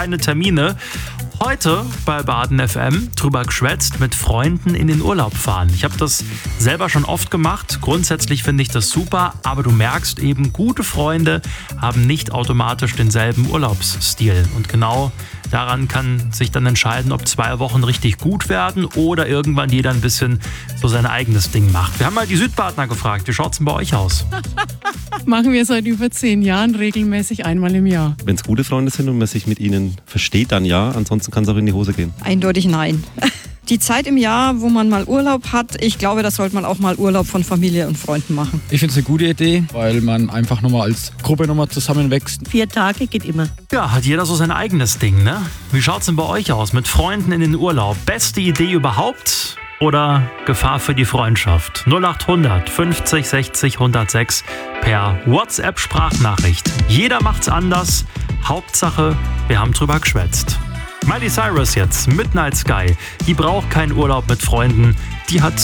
keine Termine. Heute bei Baden FM drüber geschwätzt, mit Freunden in den Urlaub fahren. Ich habe das selber schon oft gemacht. Grundsätzlich finde ich das super, aber du merkst eben, gute Freunde haben nicht automatisch denselben Urlaubsstil. Und genau daran kann sich dann entscheiden, ob 2 Wochen richtig gut werden oder irgendwann jeder ein bisschen so sein eigenes Ding macht. Wir haben mal die Südbadner gefragt, wie schaut's denn bei euch aus? Machen wir seit über 10 Jahren regelmäßig einmal im Jahr. Wenn es gute Freunde sind und man sich mit ihnen versteht, dann ja. Ansonsten kann es auch in die Hose gehen. Eindeutig nein. Die Zeit im Jahr, wo man mal Urlaub hat, ich glaube, da sollte man auch mal Urlaub von Familie und Freunden machen. Ich finde es eine gute Idee, weil man einfach nochmal als Gruppe zusammenwächst. 4 Tage geht immer. Ja, hat jeder so sein eigenes Ding, ne? Wie schaut's denn bei euch aus? Mit Freunden in den Urlaub. Beste Idee überhaupt? Oder Gefahr für die Freundschaft? 0800 50 60 106 per WhatsApp-Sprachnachricht. Jeder macht's anders. Hauptsache, wir haben drüber geschwätzt. Miley Cyrus jetzt, Midnight Sky. Die braucht keinen Urlaub mit Freunden. Die hat